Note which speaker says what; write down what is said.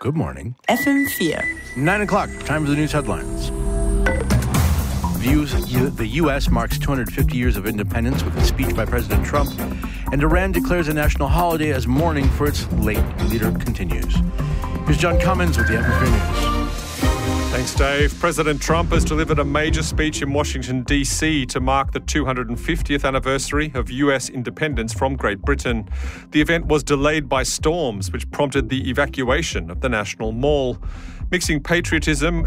Speaker 1: Good morning.
Speaker 2: FM4.
Speaker 1: 9 o'clock, time for the news headlines. The U.S. marks 250 years of independence with a speech by President Trump, and Iran declares a national holiday as mourning for its late leader continues. Here's John Cummins with the FM4 News.
Speaker 3: Thanks, Dave. President Trump has delivered a major speech in Washington, D.C. to mark the 250th anniversary of U.S. independence from Great Britain. The event was delayed by storms, which prompted the evacuation of the National Mall. Mixing patriotism